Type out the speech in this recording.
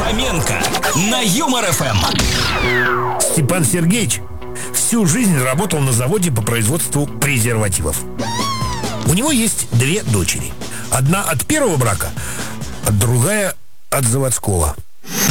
Хоменко на Юмор ФМ. Степан Сергеевич всю жизнь работал на заводе по производству презервативов. У него есть 2 дочери. Одна от первого брака, а другая от заводского.